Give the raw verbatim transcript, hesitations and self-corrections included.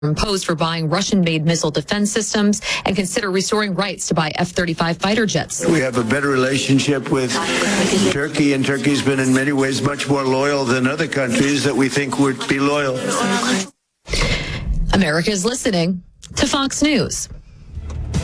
imposed for buying Russian-made missile defense systems and consider restoring rights to buy F thirty-five fighter jets. We have a better relationship with Turkey, and Turkey's been in many ways much more loyal than other countries that we think would be loyal. America is listening to Fox News.